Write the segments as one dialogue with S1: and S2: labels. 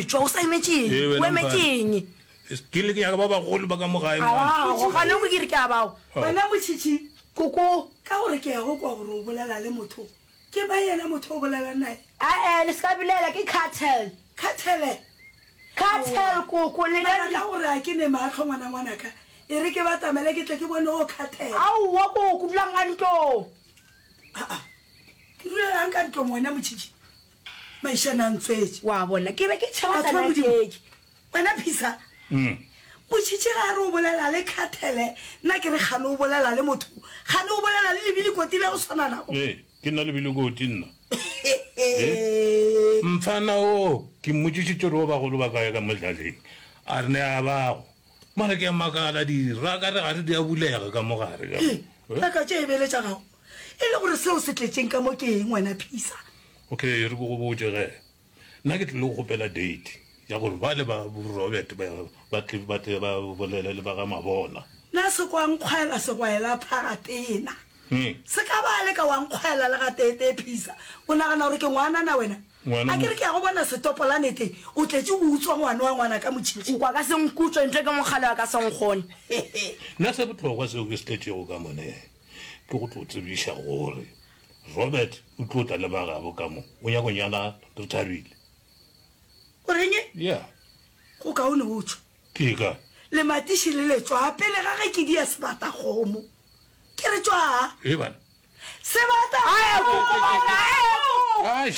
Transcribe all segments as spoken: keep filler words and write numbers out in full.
S1: tswa o sa emetseng o emetseng
S2: ke le ke ya ba ba go le ba ka mo gae
S1: ah go gana go ke re ke a bao
S3: wena Motšhitšhi
S1: koko
S3: ka gore ke ya go kwa gore o bolela le motho ke ba yena motho o bolela nae
S1: a eh le ska bilela ke cartel
S3: cartel
S1: cartel koko le
S3: nna ka gore a ke ne matlho ngwana ngwana ka e re ke batamele ke tle ke bone o cartel
S1: au wa koko dulanga ntlo
S3: ke dula ang ka ntlo mona Motšhitšhi maishana ntswetse
S1: wa bona ke be ke tshaba tsana teke
S3: wena phisa
S2: mm
S3: Motšhitšhi ga re o bolela le cartel nna ke re gane o bolela le motho gane o bolela le lebile kotile go tshwana nako
S2: eh ke nna lebile koti nna mfana o ke mmotsitse re ba go lo ba kae ka modlaleng a re ne a ba mara ke makala di ra ka re ga re di a bulega ka mogare
S3: ka ka tše ebele tša gago e le gore seo se tletseng ka mo ke eng wena phisa
S2: okay re go go botse ge nna ke tle go gopela date ya gore ba le ba Robert ba ba tle ba tle ba bolela le ba ga mabona
S3: na se kwa nkgwela se kwa ela phagatena
S2: hm
S3: se ka ba le ka wa nkgwela le ga tete phisa o nagana gore ke ngwana na wena a ke re ke ya go bona setopolane o tletse go utswa ngwana wa ngwana ka Motšhitšhi
S1: kwa ka seng kutswe ntle ka mogala ka seng gone
S2: nna se botlhokwa seo ke se tletsego ka mone ke go tlo tsebisha gore Robert o tlotla le ba gabo ka mo o nya go nyala re thabile
S3: o renge
S2: yeah
S3: go ka o ne o tswa
S2: ke ka
S3: le matiši le le tswa pele ga ge ke dia sebata gomo ke re tswa
S2: e bana
S3: sebata
S1: ai koko bona
S2: ai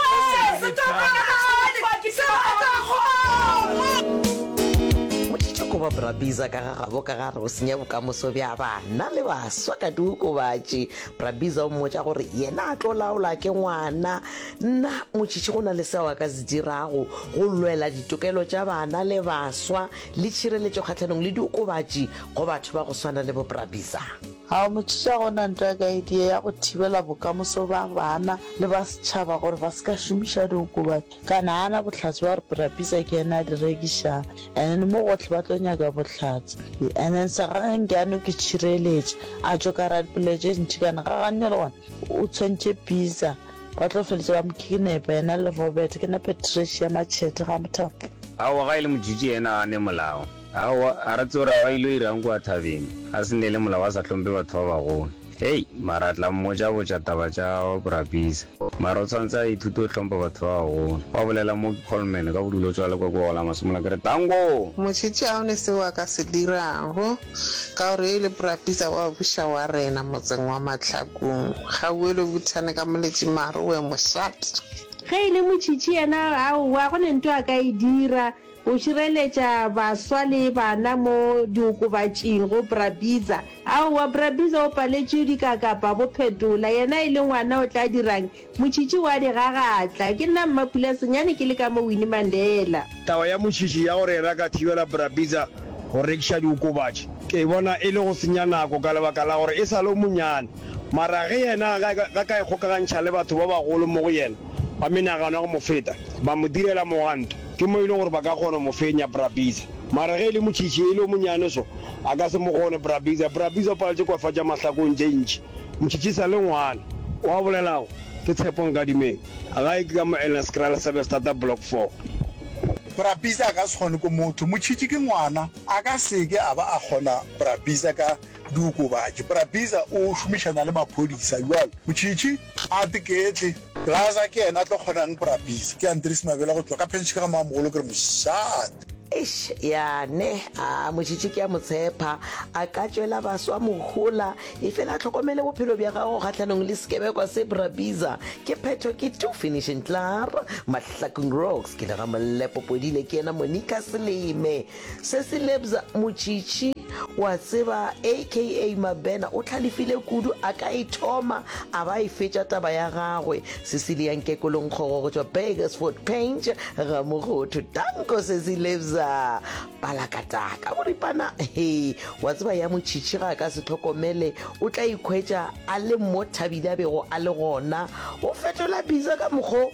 S4: Motšhitšhi ko ba Brabiza ka ga gabo ka ga re o senya bokamoso bja bana le baswa ka diokobatši Brabiza o mmotša gore yena a tlo laola ke ngwana nna Motšhitšhi go na le seo a ka se dirago go lwela ditokelo tša bana le baswa le tšhireletšo kgatlhanong le diokobatši go batho ba go swana le bo Brabiza
S5: ga o Motšhitšhi a gona ntwa ka idea ya go thibela bokamoso ba bana le ba setšhaba gore ba se ka šomiša diokobatši kana ana bohlatse ba gore Brabiza ke ena a di rekišang and then mo gotlhe ba tlo nyaka bohlatse and then segareng ke ano ke tšhireletše a tšo ka radipoletse ntši kana ga ganne le gona o tshwantše pizza ba tlo feletse ba mokhinepa ena le Robert ke na Patricia Matšhete ga mothapo
S6: awa ga ile Motšhitšhi ena a ne molao awa a re tsora wa ile irang kwa thabeng a se ne le molao wa sa tlhompe batho ba bagolo hey mara tla mmoja botša taba tša Brabiza mara o tshwantse a ithute o tlhompa batho ba bagolo wa bolela mo Coleman ka bodulo tswa le kwa kwa la masomola ke re tango
S7: Motšhitšhi a one seo a ka se dirago ka gore e le Brabiza wa buša wa rena motseng wa Mahlakong ga o ele buthane ka moletši mare o e mošate
S8: ge ile Motšhitšhi yena wa gone ntho a ka e dira o šireletša baswa le bana mo diokobatšing go Brabiza aowa Brabiza o paletše dikakapa bo phetola yena e le ngwana o tla dirang Motšhitšhi wa di gagatla ke nna Mmapula Senyane ke le ka mo Winnie Mandela
S9: taba ya Motšhitšhi ya gore ra ka thibela Brabiza go rekiša diokobatši ke bona e le go senya nako ka lebaka la gore e sa le monyane mara ge yena ga ka e kgokagantšha le batho ba bagolo mo go yena ba menagano ya go mo feta ba mo direla moganto ke mo ile gore ba ka kgona mo fenya Brabiza mara ge le Motšhitšhi e le monyane so a ka se mo gone Brabiza Brabiza o paletše kwafatša Mahlakong tše ntši Motšhitšhi sa le ngwana wa bolelago ke Tshepong Kadimeng a ga e ke ka mo Elneskrale sebe starta block four
S10: Brabiza a ka se kgone ko motho Motšhitšhi ke ngwana a ka seke a ba a kgona Brabiza ka diokobatši Brabiza o šomišana le maphodisa jalo Motšhitšhi a teketle Plaza ke ena tlo kgonang Brabiza ke Andries Mabela go tloa ka pension ka mamogolo ke re mošate
S4: Eish yane a Motšhitšhi ke a motshepa a ka tšwela baswa mogola e fela tlhokomele bophelo bja gago kgatlhanong le sekebekwa se Brabiza ke phetho ke two finishing clar Mahlakong Rocks ke le ga Molepo Podile ke ena Monica Seleme se se lebza Motšhitšhi wa tseba aka Mabena o tlhalefile kudu a ka ithoma a ba e fetša taba ya gagwe Cecilia Nkekolong Kgogo go tšwa Bakersford Paint ga mogotho tanko se se lebza palakataka boripana he wa tseba ya Motšhitšhi ga ka se tlhokomele o tla ikhwetša a le mo thabile a bego a le gona o fetola biza ka mokgo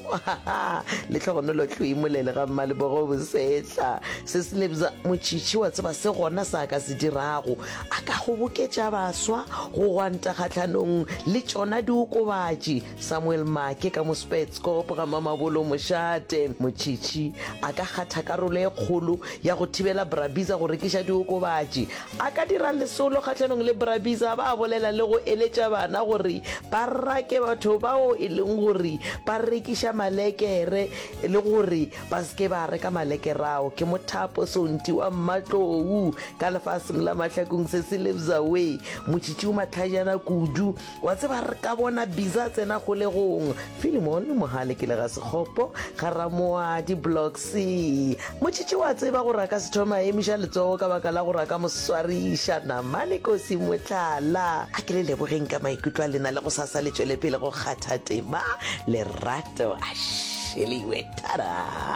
S4: le tlhogonolo tlhoimolele ga mmalebogo bosetla se se lebza Motšhitšhi wa tseba se gona sa ka se dirago a ka go boketša baswa go gwanta kgatlhanong le tšona diokobatši. Samuel Make ka mo Spetscop ga Mamabolo Mošate. Motšhitšhi a ka kgatha karolo e kgolo ya go thibela Brabiza go rekiša diokobatši. A ka dira lesolo kgatlhanong le Brabiza, ba bolela le go eletša bana gore ba rake batho bao e leng gore ba rekiša malekere le gore ba seke ba reka malekerao. Ke Mothapo Sonti wa Mmatlou ka lefaseng la Mahlakong se se lebzawe. Motšhitšhi o matlhajana kudu wa tseba re ka bona Biza tsena kgolegong. Filimon Mohale ke le ga Sekgopo Garamoa di Blocks. Motšhitšhi wa tseba gore a ka se thoma emiša letsogo ka baka la gore a ka moswariša Namane Kosi Motlhala. A ke le lebogeng ka maikutlo a lena le go sasa le tšwele pele go kgatha tema lerato a šheliwe. Tada.